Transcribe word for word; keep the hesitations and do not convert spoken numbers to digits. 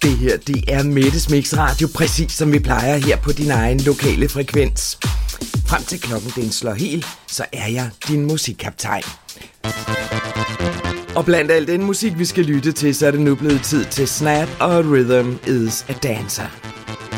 Det her, det er Mettes Mix Radio, præcis som vi plejer her på din egen lokale frekvens. Frem til klokken den slår helt, så er jeg din musikkaptajn. Og blandt al den musik, vi skal lytte til, så er det nu blevet tid til Snap og Rhythm is a Dancer.